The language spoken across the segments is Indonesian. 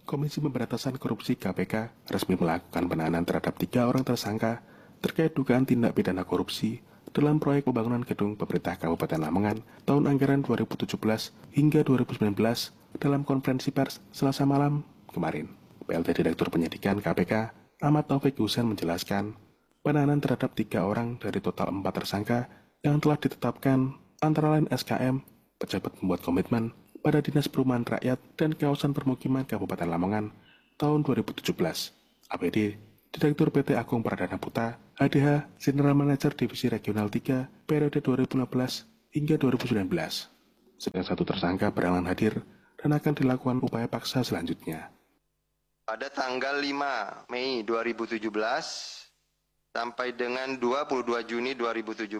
Komisi Pemberantasan Korupsi (KPK) resmi melakukan penahanan terhadap 3 orang tersangka terkait dugaan tindak pidana korupsi dalam proyek pembangunan gedung pemerintah Kabupaten Lamongan tahun anggaran 2017 hingga 2019 dalam konferensi pers Selasa malam kemarin. PLT Direktur Penyidikan KPK, Ahmad Taufik Husain menjelaskan, penahanan terhadap 3 orang dari total 4 tersangka yang telah ditetapkan antara lain SKM, pejabat pembuat komitmen, pada Dinas Perumahan Rakyat dan Kawasan Permukiman Kabupaten Lamongan tahun 2017. APD, Direktur PT Agung Pradana Putra, HDH, General Manager Divisi Regional 3, periode 2015 hingga 2019. Sedang 1 tersangka berhalangan hadir dan akan dilakukan upaya paksa selanjutnya. Pada tanggal 5 Mei 2017 sampai dengan 22 Juni 2017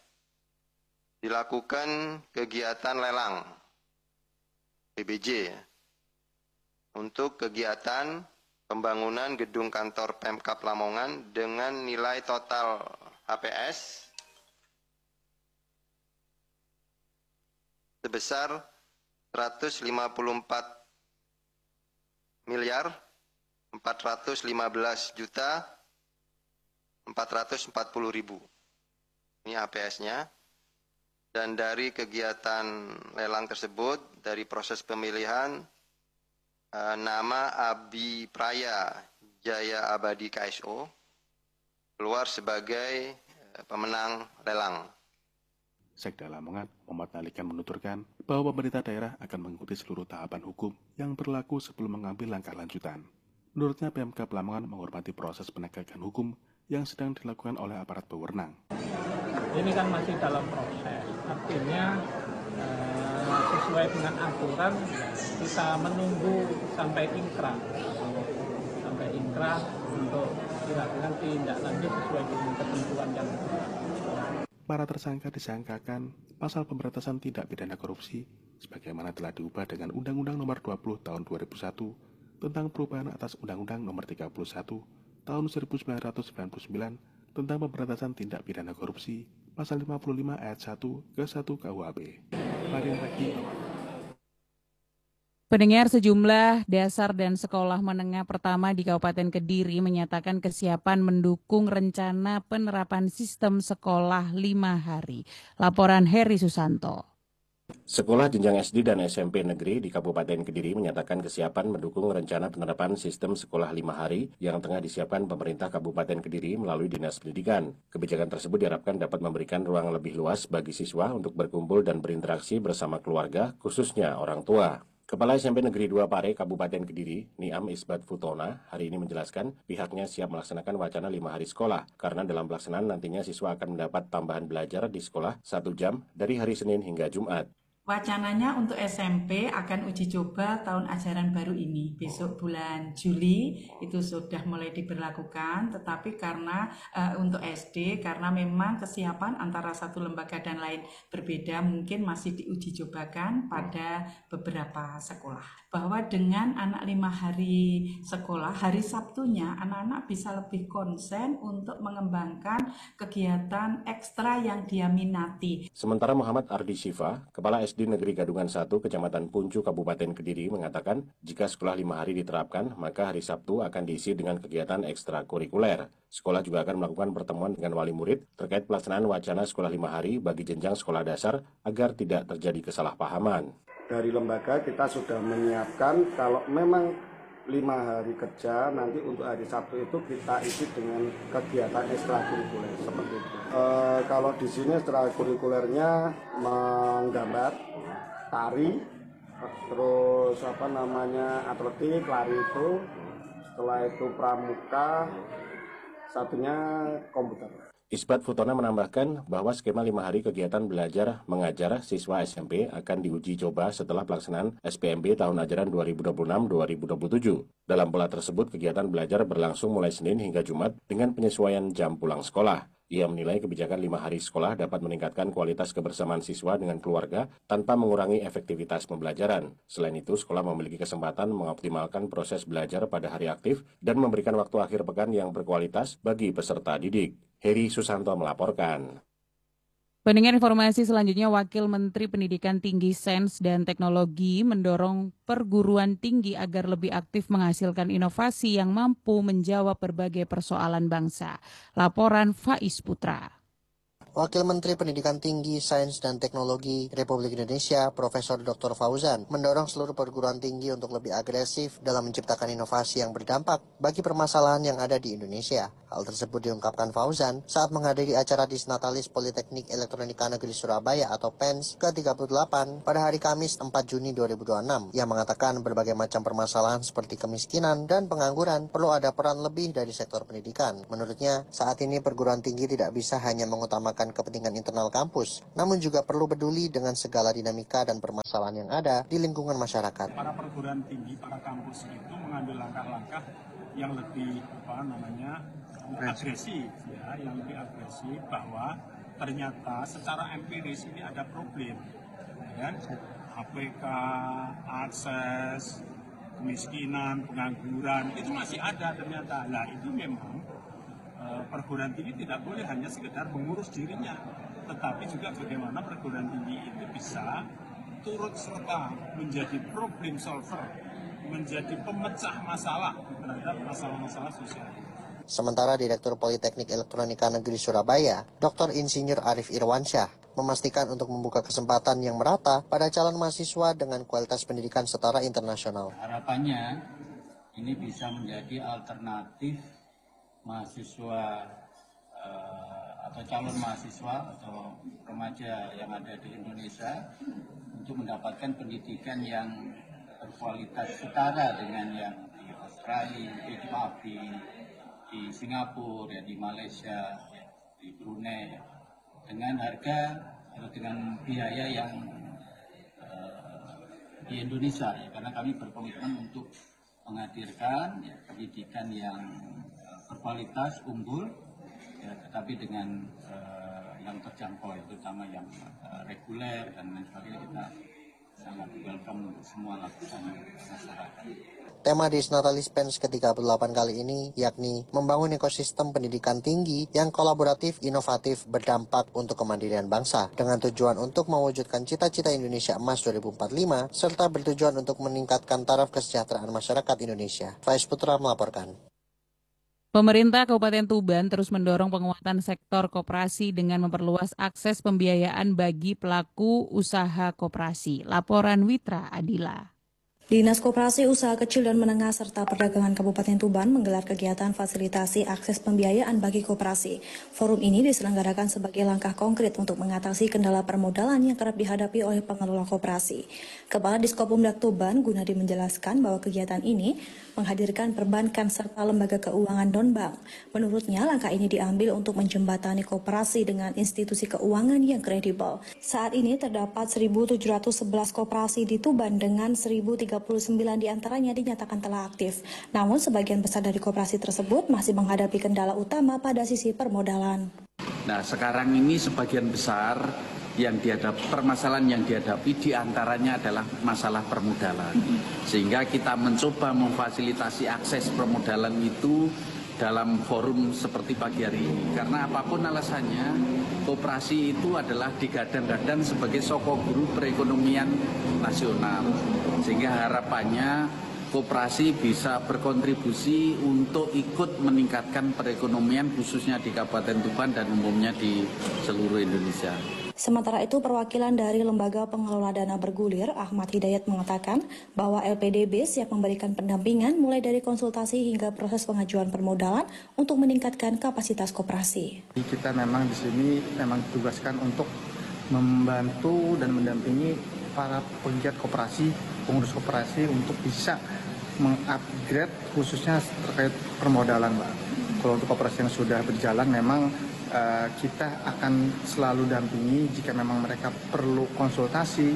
dilakukan kegiatan lelang PBJ untuk kegiatan pembangunan gedung kantor Pemkab Lamongan dengan nilai total HPS sebesar 154 miliar 415 juta 440 ribu. Ini HPS-nya. Dan dari kegiatan lelang tersebut, dari proses pemilihan, nama Abi Praya Jaya Abadi KSO keluar sebagai pemenang lelang. Sekda Lamongan, Muhammad Nalikan menuturkan bahwa pemerintah daerah akan mengikuti seluruh tahapan hukum yang berlaku sebelum mengambil langkah lanjutan. Menurutnya, Pemkab Lamongan menghormati proses penegakan hukum yang sedang dilakukan oleh aparat berwenang. Ini kan masih dalam proses, artinya sesuai dengan aturan kita menunggu sampai inkrah untuk dilakukan tindak lanjut sesuai dengan ketentuan yang ada. Para tersangka disangkakan pasal pemberantasan tindak pidana korupsi sebagaimana telah diubah dengan Undang-Undang Nomor 20 Tahun 2001 tentang perubahan atas Undang-Undang Nomor 31 Tahun 1999 tentang pemberantasan tindak pidana korupsi pasal 55 ayat 1 ke 1 KUHP. Pendengar, sejumlah dasar dan sekolah menengah pertama di Kabupaten Kediri menyatakan kesiapan mendukung rencana penerapan sistem sekolah 5 hari. Laporan Heri Susanto. Sekolah jenjang SD dan SMP negeri di Kabupaten Kediri menyatakan kesiapan mendukung rencana penerapan sistem sekolah 5 hari yang tengah disiapkan pemerintah Kabupaten Kediri melalui Dinas Pendidikan. Kebijakan tersebut diharapkan dapat memberikan ruang lebih luas bagi siswa untuk berkumpul dan berinteraksi bersama keluarga, khususnya orang tua. Kepala SMP Negeri 2 Pare, Kabupaten Kediri, Niam Isbat Futona, hari ini menjelaskan pihaknya siap melaksanakan wacana 5 hari sekolah, karena dalam pelaksanaan nantinya siswa akan mendapat tambahan belajar di sekolah 1 jam dari hari Senin hingga Jumat. Wacananya untuk SMP akan uji coba tahun ajaran baru ini. Besok bulan Juli itu sudah mulai diberlakukan, tetapi karena untuk SD, karena memang kesiapan antara satu lembaga dan lain berbeda, mungkin masih diuji cobakan pada beberapa sekolah. Bahwa dengan anak 5 hari sekolah, hari Sabtunya anak-anak bisa lebih konsen untuk mengembangkan kegiatan ekstra yang dia minati. Sementara Muhammad Ardi Syifa, Kepala SD Negeri Gadungan 1, Kecamatan Puncu, Kabupaten Kediri mengatakan jika sekolah 5 hari diterapkan, maka hari Sabtu akan diisi dengan kegiatan ekstrakurikuler. Sekolah juga akan melakukan pertemuan dengan wali murid terkait pelaksanaan wacana sekolah 5 hari bagi jenjang sekolah dasar agar tidak terjadi kesalahpahaman. Dari lembaga kita sudah menyiapkan kalau memang 5 hari kerja, nanti untuk hari Sabtu itu kita isi dengan kegiatan ekstrakurikuler seperti itu. Kalau di sini ekstrakurikulernya menggambar, tari, terus atletik, lari itu, setelah itu pramuka, satunya komputer. Isbat Futona menambahkan bahwa skema 5 hari kegiatan belajar mengajar siswa SMP akan diuji coba setelah pelaksanaan SPMB tahun ajaran 2026-2027. Dalam pola tersebut, kegiatan belajar berlangsung mulai Senin hingga Jumat dengan penyesuaian jam pulang sekolah. Ia menilai kebijakan 5 hari sekolah dapat meningkatkan kualitas kebersamaan siswa dengan keluarga tanpa mengurangi efektivitas pembelajaran. Selain itu, sekolah memiliki kesempatan mengoptimalkan proses belajar pada hari aktif dan memberikan waktu akhir pekan yang berkualitas bagi peserta didik. Heri Susanto melaporkan. Pendengar, informasi selanjutnya, Wakil Menteri Pendidikan Tinggi, Sains dan Teknologi mendorong perguruan tinggi agar lebih aktif menghasilkan inovasi yang mampu menjawab berbagai persoalan bangsa. Laporan Faiz Putra. Wakil Menteri Pendidikan Tinggi, Sains dan Teknologi Republik Indonesia, Profesor Dr. Fauzan, mendorong seluruh perguruan tinggi untuk lebih agresif dalam menciptakan inovasi yang berdampak bagi permasalahan yang ada di Indonesia. Hal tersebut diungkapkan Fauzan saat menghadiri acara Disnatalis Politeknik Elektronika Negeri Surabaya atau PENS ke-38 pada hari Kamis 4 Juni 2026, yang mengatakan berbagai macam permasalahan seperti kemiskinan dan pengangguran perlu ada peran lebih dari sektor pendidikan. Menurutnya, saat ini perguruan tinggi tidak bisa hanya mengutamakan kepentingan internal kampus, namun juga perlu peduli dengan segala dinamika dan permasalahan yang ada di lingkungan masyarakat. Para perguruan tinggi, para kampus itu mengambil langkah-langkah yang lebih agresif, ya, yang lebih agresif bahwa ternyata secara empiris ini ada problem, ya, HPK, akses, kemiskinan, pengangguran itu masih ada ternyata. Nah, itu memang perguruan tinggi tidak boleh hanya sekedar mengurus dirinya, tetapi juga bagaimana perguruan tinggi itu bisa turut serta menjadi problem solver, menjadi pemecah masalah terhadap masalah-masalah sosial. Sementara Direktur Politeknik Elektronika Negeri Surabaya, Dr. Insinyur Arif Irwansyah, memastikan untuk membuka kesempatan yang merata pada calon mahasiswa dengan kualitas pendidikan setara internasional. Harapannya ini bisa menjadi alternatif mahasiswa atau calon mahasiswa atau remaja yang ada di Indonesia untuk mendapatkan pendidikan yang berkualitas setara dengan yang di Australia, di Singapura, ya, di Malaysia, ya, di Brunei, dengan harga atau dengan biaya yang di Indonesia, ya, karena kami berkomitmen untuk menghadirkan, ya, pendidikan yang berkualitas unggul, ya, tetapi dengan yang terjangkau, ya, terutama yang reguler dan lain sebagainya. Kita sangat welcome untuk semua lapisan masyarakat. Tema Disnatalis PENS ke-38 kali ini yakni membangun ekosistem pendidikan tinggi yang kolaboratif, inovatif, berdampak untuk kemandirian bangsa dengan tujuan untuk mewujudkan cita-cita Indonesia Emas 2045 serta bertujuan untuk meningkatkan taraf kesejahteraan masyarakat Indonesia. Faiz Putra melaporkan. Pemerintah Kabupaten Tuban terus mendorong penguatan sektor koperasi dengan memperluas akses pembiayaan bagi pelaku usaha koperasi. Laporan Witra Adila. Dinas Koperasi Usaha Kecil dan Menengah serta Perdagangan Kabupaten Tuban menggelar kegiatan fasilitasi akses pembiayaan bagi koperasi. Forum ini diselenggarakan sebagai langkah konkret untuk mengatasi kendala permodalan yang kerap dihadapi oleh pengelola koperasi. Kepala Diskopumdak Tuban, Gunadi, menjelaskan bahwa kegiatan ini menghadirkan perbankan serta lembaga keuangan non-bank. Menurutnya, langkah ini diambil untuk menjembatani koperasi dengan institusi keuangan yang kredibel. Saat ini terdapat 1.711 koperasi di Tuban dengan 1.039 diantaranya dinyatakan telah aktif. Namun sebagian besar dari koperasi tersebut masih menghadapi kendala utama pada sisi permodalan. Nah, sekarang ini sebagian besar permasalahan yang dihadapi diantaranya adalah masalah permodalan. Sehingga kita mencoba memfasilitasi akses permodalan itu dalam forum seperti pagi hari ini. Karena apapun alasannya, koperasi itu adalah digadang-gadang sebagai sokok guru perekonomian nasional. Sehingga harapannya koperasi bisa berkontribusi untuk ikut meningkatkan perekonomian khususnya di Kabupaten Tuban dan umumnya di seluruh Indonesia. Sementara itu, perwakilan dari Lembaga Pengelola Dana Bergulir, Ahmad Hidayat, mengatakan bahwa LPDB siap memberikan pendampingan mulai dari konsultasi hingga proses pengajuan permodalan untuk meningkatkan kapasitas koperasi. Kita memang di sini memang ditugaskan untuk membantu dan mendampingi para penggiat koperasi, pengurus koperasi untuk bisa mengupgrade khususnya terkait permodalan, Mbak. Kalau untuk koperasi yang sudah berjalan memang kita akan selalu dampingi jika memang mereka perlu konsultasi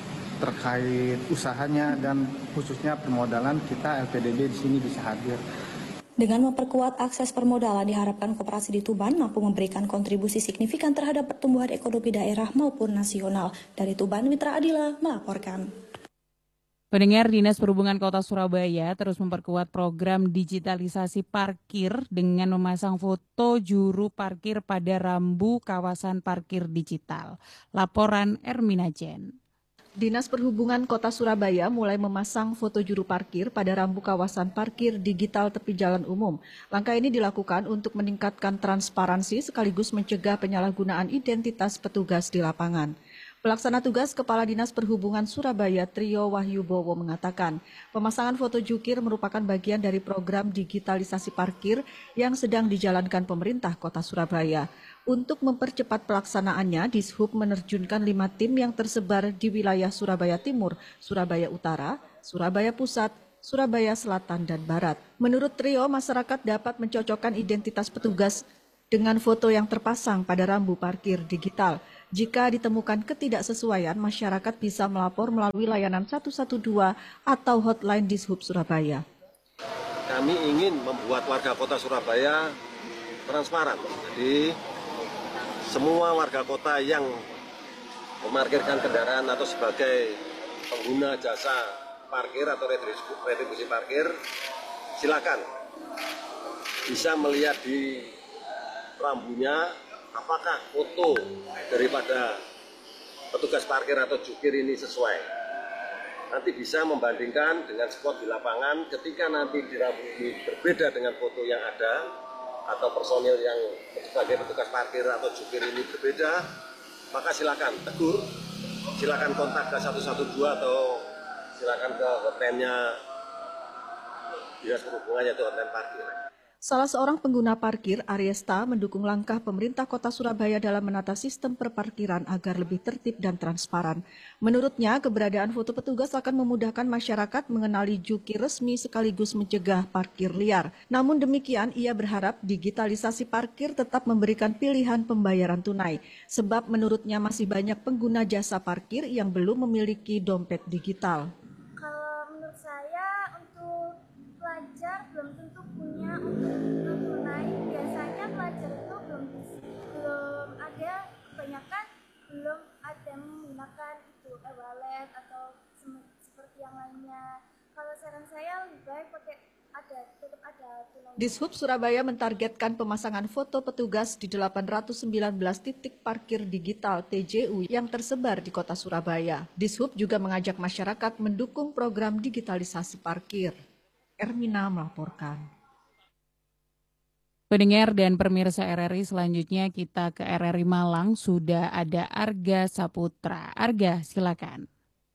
terkait usahanya dan khususnya permodalan, kita LPDB di sini bisa hadir. Dengan memperkuat akses permodalan, diharapkan koperasi di Tuban mampu memberikan kontribusi signifikan terhadap pertumbuhan ekonomi daerah maupun nasional. Dari Tuban, Mitra Adila melaporkan. Pendengar, Dinas Perhubungan Kota Surabaya terus memperkuat program digitalisasi parkir dengan memasang foto juru parkir pada rambu kawasan parkir digital. Laporan Ermina Jen. Dinas Perhubungan Kota Surabaya mulai memasang foto juru parkir pada rambu kawasan parkir digital tepi jalan umum. Langkah ini dilakukan untuk meningkatkan transparansi sekaligus mencegah penyalahgunaan identitas petugas di lapangan. Pelaksana tugas Kepala Dinas Perhubungan Surabaya Trio Wahyu Bowo mengatakan, pemasangan foto jukir merupakan bagian dari program digitalisasi parkir yang sedang dijalankan pemerintah Kota Surabaya. Untuk mempercepat pelaksanaannya, Dishub menerjunkan 5 tim yang tersebar di wilayah Surabaya Timur, Surabaya Utara, Surabaya Pusat, Surabaya Selatan, dan Barat. Menurut Trio, masyarakat dapat mencocokkan identitas petugas dengan foto yang terpasang pada rambu parkir digital. Jika ditemukan ketidaksesuaian, masyarakat bisa melapor melalui layanan 112 atau hotline Dishub Surabaya. Kami ingin membuat warga kota Surabaya transparan. Jadi semua warga kota yang memarkirkan kendaraan atau sebagai pengguna jasa parkir atau retribusi parkir, silakan bisa melihat di rambunya apakah foto daripada petugas parkir atau jukir ini sesuai. Nanti bisa membandingkan dengan spot di lapangan ketika nanti di rambu ini berbeda dengan foto yang ada atau personil yang sebagai petugas parkir atau jukir ini berbeda, maka silakan tegur, silakan kontak ke 112 atau silakan ke hotline-nya Dinas Perhubungan yaitu hotline parkir. Salah seorang pengguna parkir, Ariesta, mendukung langkah pemerintah Kota Surabaya dalam menata sistem perparkiran agar lebih tertib dan transparan. Menurutnya, keberadaan foto petugas akan memudahkan masyarakat mengenali jukir resmi sekaligus mencegah parkir liar. Namun demikian, ia berharap digitalisasi parkir tetap memberikan pilihan pembayaran tunai, sebab menurutnya masih banyak pengguna jasa parkir yang belum memiliki dompet digital. Kalau menurut saya, untuk pelajar belum tentu punya untuk tunai. Biasanya pelajar itu belum ada, kebanyakan belum ada menggunakan itu e-wallet atau seperti yang lainnya. Kalau saran saya lebih baik tetap ada tunai. Dishub Surabaya mentargetkan pemasangan foto petugas di 819 titik parkir digital TJU yang tersebar di Kota Surabaya. Dishub juga mengajak masyarakat mendukung program digitalisasi parkir. Ermina melaporkan. Pendengar dan pemirsa RRI, selanjutnya kita ke RRI Malang, sudah ada Arga Saputra. Arga, silakan.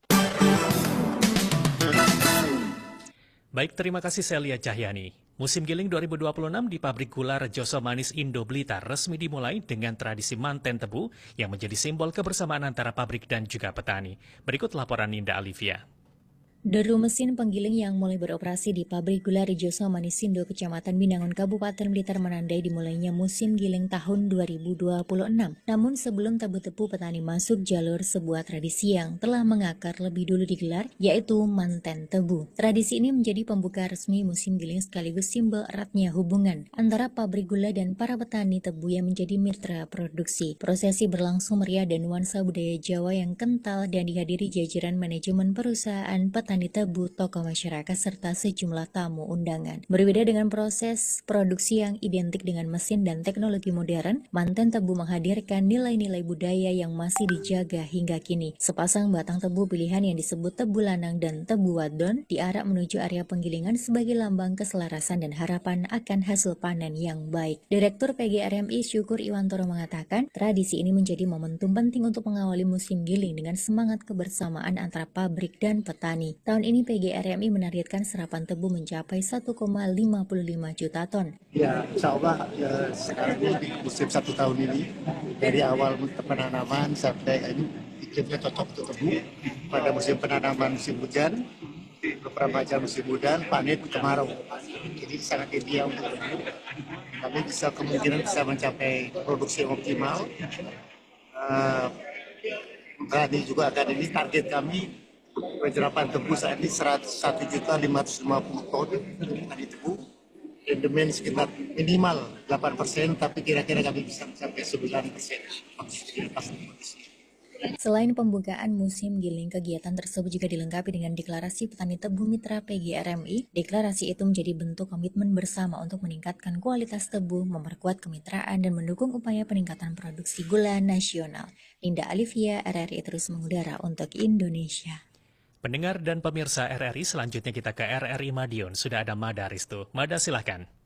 Baik, terima kasih Celia Cahyani. Musim giling 2026 di pabrik gula Rejoso Manis Indo Blitar resmi dimulai dengan tradisi manten tebu yang menjadi simbol kebersamaan antara pabrik dan juga petani. Berikut laporan Ninda Alivia. Deru mesin penggiling yang mulai beroperasi di pabrik gula Rejoso Manisindo, Kecamatan Binangun, Kabupaten Blitar menandai dimulainya musim giling tahun 2026. Namun sebelum tebu-tebu petani masuk jalur sebuah tradisi yang telah mengakar lebih dulu digelar, yaitu manten tebu. Tradisi ini menjadi pembuka resmi musim giling sekaligus simbol eratnya hubungan antara pabrik gula dan para petani tebu yang menjadi mitra produksi. Prosesi berlangsung meriah dan nuansa budaya Jawa yang kental dan dihadiri jajaran manajemen perusahaan petani tebu, tokoh masyarakat, serta sejumlah tamu undangan. Berbeda dengan proses produksi yang identik dengan mesin dan teknologi modern, manten tebu menghadirkan nilai-nilai budaya yang masih dijaga hingga kini. Sepasang batang tebu pilihan yang disebut tebu lanang dan tebu wadon diarak menuju area penggilingan sebagai lambang keselarasan dan harapan akan hasil panen yang baik. Direktur PGRMI Syukur Iwantoro mengatakan, tradisi ini menjadi momentum penting untuk mengawali musim giling dengan semangat kebersamaan antara pabrik dan petani. Tahun ini PGRMI menargetkan serapan tebu mencapai 1,55 juta ton. Ya, insya Allah sekarang ini di musim 1 tahun ini, dari awal penanaman sampai ini iklimnya cocok untuk tebu. Pada musim penanaman musim hujan, beberapa jam musim hujan, panen kemarau. Jadi sangat ideal untuk tebu. Kami kemungkinan bisa mencapai produksi yang optimal. Berani juga akan ini target kami. Penyerapan tebu saat ini 1.550.000 ton dari tebu. Rendemen sekitar minimal 8%, tapi kira-kira kami bisa mencapai 9%. Selain pembukaan musim giling, kegiatan tersebut juga dilengkapi dengan deklarasi petani tebu mitra PGRMI. Deklarasi itu menjadi bentuk komitmen bersama untuk meningkatkan kualitas tebu, memperkuat kemitraan, dan mendukung upaya peningkatan produksi gula nasional. Linda Alivia, RRI terus mengudara untuk Indonesia. Pendengar dan pemirsa RRI, selanjutnya kita ke RRI Madiun. Sudah ada Mada Ristu. Mada, silahkan.